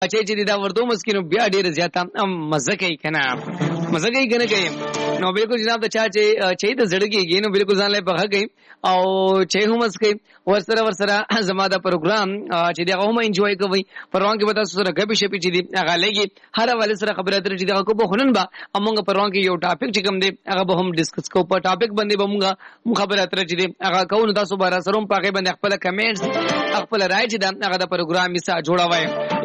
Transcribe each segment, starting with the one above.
چې دا ورته مسکینو بیا ډیر زیاته مزه کوي کنه مزه کوي کنه کوي نو بالکل جناب ته چې د زړګي نو بالکل ځان له په کوي او چې هم مسکي ورسره زما دا پروګرام چې دا هم انجوای کوي پروان کې وتا سره غبي شپې چې دی هغه لګي هر ول سره خبره تر چې دا کو په خنن با امونګه پروان کې یو ټاپک چې کوم دی هغه به هم ډیسکس کو په ټاپک باندې به مونږه خبره تر چې دی هغه کو نو تاسو به سره په هغه باندې خپل کمنټس خپل رائے چې دا هغه د پروګرام میسا جوړاوای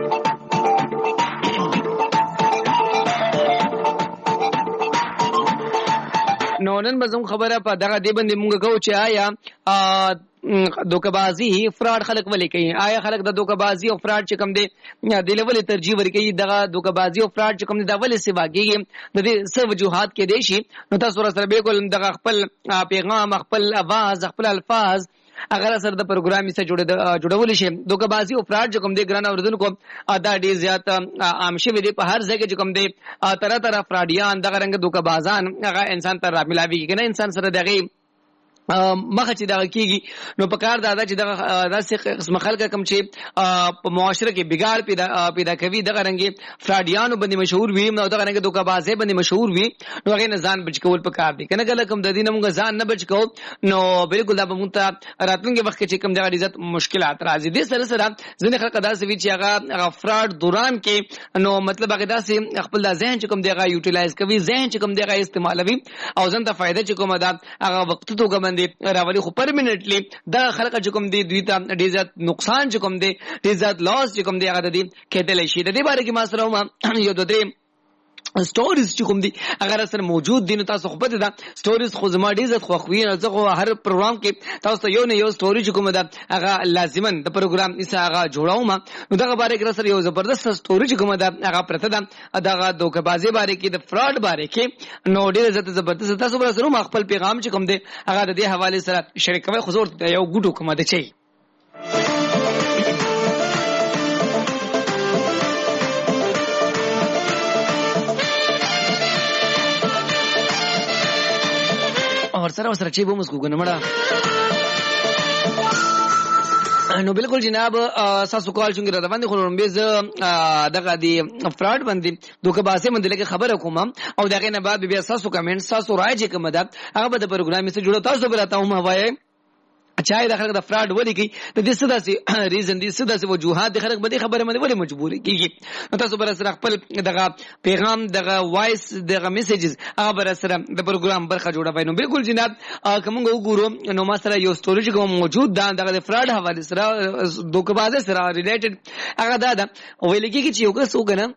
نو نن به زموږ خبره په دغه دی باندې مونږ کوو چې آیا دوکبازي فراډ خلک ولې کوي آیا خلک د دوکبازي او فراډ چې کوم دی د لیول ترجیح ورکوي دغه دوکبازي او فراډ چې کوم دی د ولې سیوا کېږي د دې څه وجوهات کې دی شي نو تاسو سره بالکل دغه خپل پیغام خپل आवाज خپل الفاظ اگر سره د پروګرامي سره جوړول شي دوکبازي او فراډ چې کوم دی ګران اوردونکو دا ډیر زیات عام شوی دی په هر ځای کې چې کوم دی طرح فراډیان دغه رنګ دوکبازان هغه انسان ته رامیلاوي کنه انسان سره دغه مخه چې دا کیږي نو په کار دا چې دا داسې قسم خلک کم چې په معاشره کې بګار پیدا کوي دغه رنګي فراډیانو باندې مشهور وي نو دغه رنګ دوکبازي باندې مشهور وي نو هغه نه ځان بچ کول په کار دي کنه کله کوم د دینه موږ ځان نه بچ کو نو بالکل دا به مونږ ته راتلونکي وخت کې کوم دغه عزت مشکلات راځي دي سره ځنه خلک داسې وی چې هغه فراډ دوران کې نو مطلب هغه داسې خپل ذهن چې کوم دغه یوټیلایز کوي ذهن چې کوم دغه استعمالوي او ځان ته فائدہ چې کوم دا هغه وخت ته کوم راولي خو پرمننټلی دا خلک چې کوم دی دوی ته ډیر زیات نقصان چې کوم دی ډیر زیات لاس چې کوم دی هغه د دې کېدلی شي د دې باره کې ما سره یو د دې سټوریز چې کوم دي اگر سره موجود دي نو تاسو خو پته ده سټوریز خو زما ډیر زیات خوښوي نه زه هر پروګرام کې تاسو یو نه یو سټوري چې کوم ده هغه لازمن د پروګرام ایسه هغه جوړاوم نو دغه باره کې سره یو زبردست سټوري چې کوم ده هغه پرته ده دغه دوکبازي باره کې د فراډ باره کې نو ډیر زیات زبردست تاسو سره خپل پیغام چې کوم ده هغه د دې حواله سره شریکوي خو زور یو ګډو کوم ده چي اور سره چې به مسکو کنه مړه نو بالکل جناب ساسو کال څنګه را باندې خورم به دغه دی فراډ باندې دوکبازي باندې لکه خبره کوم او دغه نه بعد بیا ساسو کمنټ ساسو راځي کوم دا هغه به د پروګرام سره جوړ تاسو به راته هم هوايه چای د خلک د فراډ ولې کی د دې څه داسې ریزن دي څه داسې وجوهات د خلک به خبره باندې ولې مجبور کیږي نو تاسو بر سره خپل دغه پیغام دغه وایس دغه میسیجز هغه بر سره د پروګرام برخه جوړوي نو بالکل جناب کوم وګورو نو ما سره یو سټوري کوم موجود دا دغه فراډ حواله سره دوکبازه سره ریلیټډ هغه دا ویل کیږي چې یو کس وګنه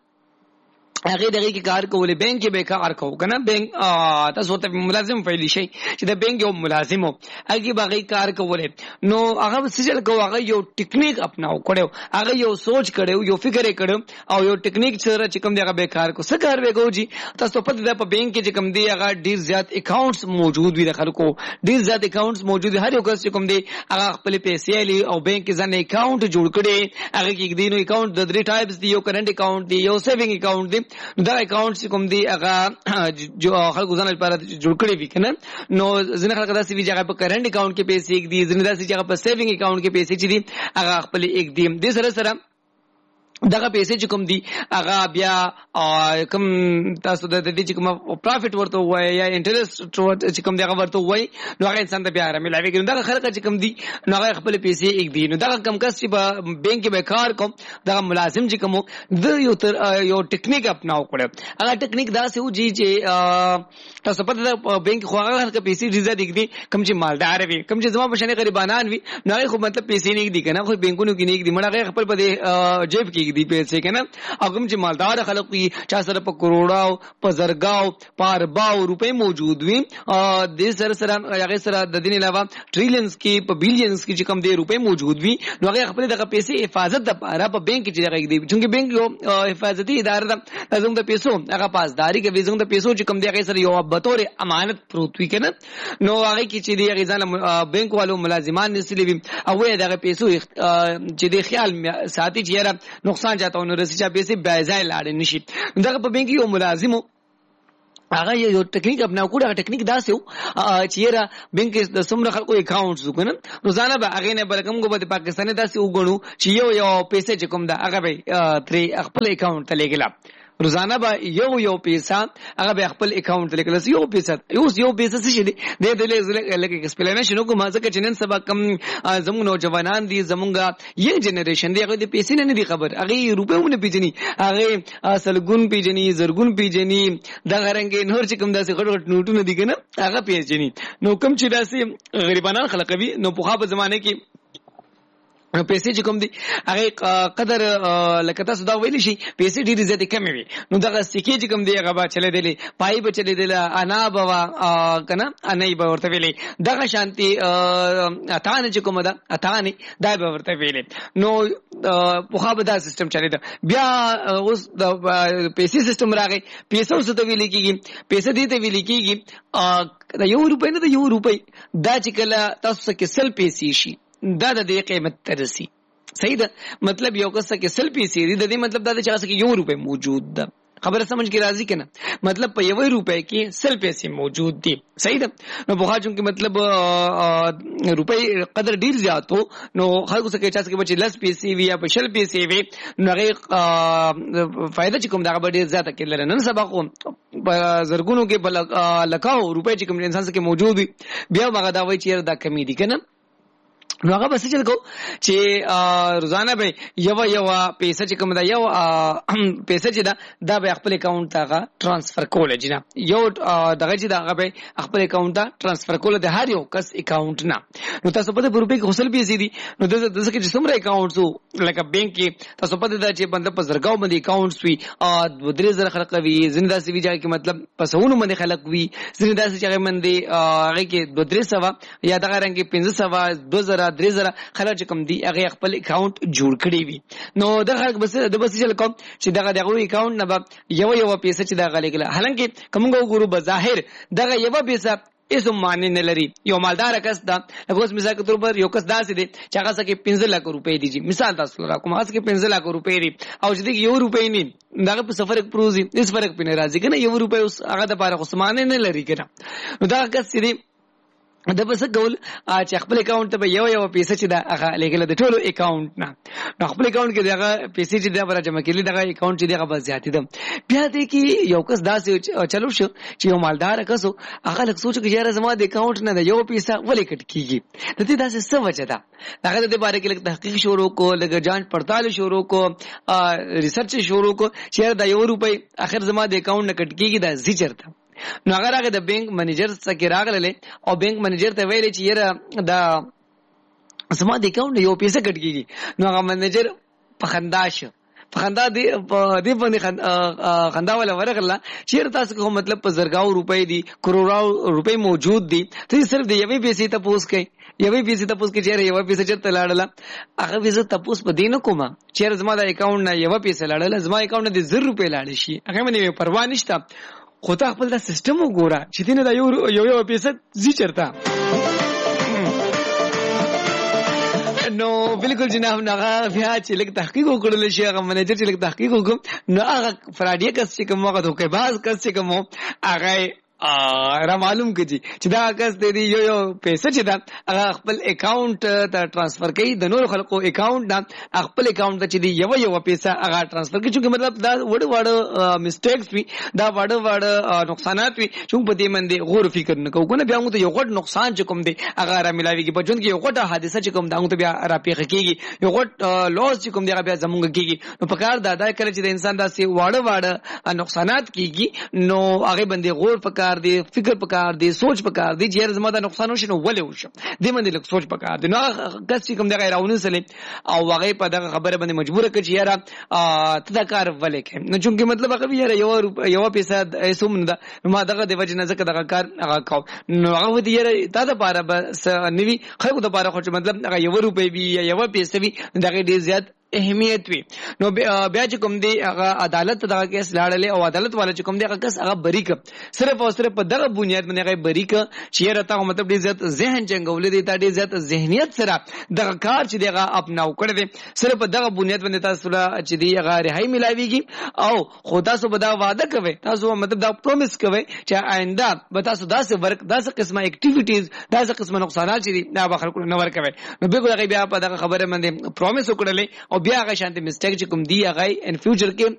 هغه دغه کې کار کولې بانک کې به کار کوو کنه بانک تاسو ته ملازم فعلی شي چې د بانک یو ملازم هغه باغی کار کولې نو هغه سجل کو هغه یو ټیکنیک اپناو کړو هغه یو سوچ کړو یو فکر کړو او یو ټیکنیک سره چې کوم دغه به کار کو څه کار وکړو جی تاسو په دې په بانک کې چې کوم دی هغه ډیر زیات اکاونټس موجود وي د خلکو ډیر زیات اکاونټس موجود هر یو کس چې کوم دی هغه خپل پیسې لري او بانک کې ځنه اکاونټ جوړ کړي هغه کې دینو اکاونټ د درې ټایپس دی یو کرنٹ اکاونټ دی یو سیوینګ اکاونټ دی دا اکاونټ چې کوم دی هغه جو خلکو ځان لپاره جوړ کړی وي کنه نو ځنه خلک داسې وی چې هغه په کرنٹ اکاونټ کې پیسې یک دي ځنه داسې چې هغه په سیوینګ اکاونټ کې پیسې چې دي هغه خپل یک دي د سره دغه پیسې چې کوم دي هغه بیا کوم تاسو د دې چې کوم پروفټ ورته وای یا انټرست چې کوم دی هغه ورته وای نو هغه انسان ته بیا رامیلاوي کوي دغه خلک چې کوم دي نو هغه خپل پیسې یک دي نو دغه کم کس چې په بانک کې به کار کوم دغه ملازم چې کوم د یو ټیکنیک اپناو کړو هغه ټیکنیک دا سه و چې تاسو په بانک خو هغه خلک پیسې ریزه دي کوم چې مالدار وي کوم چې زما په شنه غریبانان وي نو هغه خو مطلب پیسې نه دي کنه خو بانکونو کې نه دي مړه خپل په جیب کې دی پیسې کنه اګم چې مالدار خلک وي چا سره په کروڑاو په زرګاو په ارباو روپے موجود وي د سره هغه سره د دین علاوه ټریلیونز کې په بیلیونز کې چې کم دی روپے موجود وي نو هغه خپل دغه پیسې حفاظت لپاره په بانک کې راغلي دي چې بانک یو حفاظتي اداره ده زموږ د پیسو هغه پاسداري کوي زموږ د پیسو چې کم دی هغه سره یو به تور امانت پروت وي کنه نو هغه کې چې دی هغه ځان بانک والو ملازمان نسلی وي او دغه پیسو چې دی خیال ساتي چې نقصان جاته نو رسېچا پیسې بایزای لاړ نشي دغه په بانک یو ملازم هغه یو ټیکنیک اپنا کوډه ټیکنیک داسې چې را بانک د سمره خلکو اکاونټس وکنه روزانه به هغه نه بلکم کو په پاکستاني داسې وګڼو چې یو پیسې چې کوم دا هغه به تر خپل اکاونټ ته لګلا روزانه به یو پیسہ هغه به خپل اکاونټ ته لګل یو پیسہ څه شي دی د لکه ایکسپلینیشن کوم ځکه چې نن سبا کم زموږ نوجوانان دي زموږ ینګ جنریشن دی هغه د پیسې نه دی خبر هغه روپونه پیژني هغه سلګون پیژني زرګون پیژني دا غرنګ نور چې کوم داسې غټ نوټونه دي کنه هغه پیژني نو کوم چې داسې غریبانان خلک وي نو په خاطر زمانه کې پیسې چې کوم دي هغه قدر لکه تاسو دا ویل شي پیسې ډېری زیاتې کمې وي نو دغه سکه چې کوم دی هغه با چلے دی پای به چلے دی انا بوا کنه انای به ورته ویلې دغه شانتي اتانه چې کوم ده اتانه دا به ورته ویلې نو په خاطر دا سیستم چلے دا بیا اوس د پیسې سیستم راغی پیسې اوس ته ویل کېږي پیسې دې ته ویل کېږي دا یو روپۍ نه دا یو روپۍ دا چې کله تاسو کې سل پیسې شي دا د دې قیمت ترسي صحیح ده مطلب یو کس کې سل پیسې دي د دې مطلب دا چې هغه کې یو روپۍ موجود ده خبره سمجھ کې راځي کنه مطلب په یو روپۍ کې سل پیسې موجود دي صحیح ده نو بخا چون کې مطلب روپۍ قدر ډیر زیات نو خلکو څخه چې تاسو کې بچي لس پیسې وي یا په شل پیسې وي نو هغه فائدہ چې کوم دا ډیر زیاته کې لري نن سبا خو زرګونو کې لکاو روپۍ چې کوم انسان څخه موجود وي بیا هغه دا وایي چې دا کمی دي کنه نو هغه بس چل کو چې روزانه به یو پیسې چې کوم دا یو پیسې چې دا به خپل اکاونټ ته ټرانسفر کول جنا یو دغه چې دا به خپل اکاونټ ته ټرانسفر کول د هر یو کس اکاونټ نه نو تاسو په دې روپې کې غسل پیسې دي نو د څه کې څومره اکاونټ وو لکه بانک کې تاسو په دې دا چې بنده په زرګاو باندې اکاونټ وي او 3000 خلک وي زنده سی وی ځای کې مطلب پسونو باندې خلک وي زنده سی ځای باندې هغه کې 2300 یا دغه رنګ 500 2000 3000 خلک چې کوم دی هغه خپل اکاونټ جوړ کړی وي نو دغه بس چل کوم چې دغه اکاونټ نه یو پیسې چې دغه لګل حالانکه کومه ګورو بظاهر دغه یو پیسې اسم معنی نه لري یو مالدار کس دا اوس مثال کے طور پر یو کس داسې دي چې هغه سکه 15 لک روپے دي مثال تاسو را کوم هغه سکه 15 لک روپے دي او چې یو روپے نه دغه په سفر پروزي اس فرق پنه راځي کنه یو روپے اوس هغه د پاره خو معنی نه لري کنه نو دا کس دي دا بس ګول چې خپل اکاونټ ته یو پیسې چې دا هغه لګل د ټولو اکاونټ نه نو خپل اکاونټ کې دغه پیسې چې دا برا جمع کړي دغه اکاونټ چې دغه بس زیاتې ده بیا دې کې یو کس داسې چلو شو چې یو مالدار کس هغه لک سوچ کې یاره زما د اکاونټ نه یو پیسې ولې کټ کیږي د دې داسې څه وجه ده هغه د باره کې لک تحقیق شروع کو لګ جانچ پړتال شروع کو ریسرچ شروع کو چې دا یو روپۍ اخر زما د اکاونټ نه کټ کیږي دا زیچر ده نو هغه راغی د بانک منیجر څخه راغله او بانک منیجر ته ویل چې یره دا زما د اکاونټ یو پیسې کټ کیږي نو هغه منیجر په خندا دی باندې خندا ولا ورغله چې تاسو کوم مطلب په زرګاو روپۍ دي کروڑاو روپۍ موجود دي ته صرف د یوې پیسې ته پوس کوي یوې پیسې ته پوس کې چې یو پیسې چرته لاړله هغه پیسې ته پوس په دینه کومه چې زما د اکاونټ نه یو پیسې لاړله زما اکاونټ نه د 0 روپۍ لاړ شي هغه مې پروا نشته خو ته خپل د سیستم وګوره چې دینه دا یو پیسې زی چرته نو بالکل جناب هغه بیا چې لږ تحقیق وکړل شي هغه منیجر چې لږ تحقیق وکړ نو هغه فرادی کس چې کوم هغه دوکه باز کس چې کوم هغه را معلوم کړي چې دا کس دې یو پیسې چې دا هغه خپل اکاونټ ته ټرانسفر کوي د نور خلکو اکاونټ دا خپل اکاونټ ته چې دی یو پیسې هغه ټرانسفر کوي چې مطلب دا وړ میسټیکس وي دا وړ نقصانات وي چې په دې باندې غور فکر نه کوو کنه بیا موږ ته یو غټ نقصان چې کوم دی هغه را ملاويږي په ژوند کې یو غټ حادثه چې کوم دا موږ ته بیا را پیښ کیږي یو غټ لوس چې کوم دی هغه بیا زموږ کیږي نو په کار دا کله چې د انسان داسې وړ نقصانات کیږي نو هغه باندې غور فکر دی فکر پکار دی سوچ پکار دی چې زما د نقصان وشي نو ولې وشو دې باندې لږ سوچ پکار دی نو کس چې کوم د غیرونه سره او هغه په دغه خبره باندې مجبور کړي چې یاره تدکار ولې کې نو چونکی مطلب هغه یاره یو پیسې ایسوم نه ما دغه د وجه نه ځکه دغه کار هغه کو نو هغه دې یاره تا د پاره بس نوی خلکو د پاره خو مطلب هغه یو روپۍ وی یا یو پیسې وی دغه ډیر زیات اهمیت وي نو بیا چې کوم دی هغه عدالت دغه کیس لاړلې او عدالت والا چې کوم دی هغه کس هغه بری ک صرف او صرف په دغه بنیاد باندې هغه بری ک چې راته مطلب ډیر زیات ذهن چنګولې دی تا ډیر زیات ذهنیت سره دغه کار چې دغه اپناو کړی دی صرف په دغه بنیاد باندې تاسو چې دی هغه رهایی ملاويږي او خدا سو بدا وعده کوي تاسو مطلب دا پروميس کوي چې آینده به تاسو داسې ورک داسې قسمه اکټیویټیز داسې قسمه نقصانات چې دي دا به خلکو نه ورکوي نو به بیا په دغه خبره باندې پروميس وکړلې او بیا هغه شانتي میسټیک چې کوم دی هغه ان فیوچر کې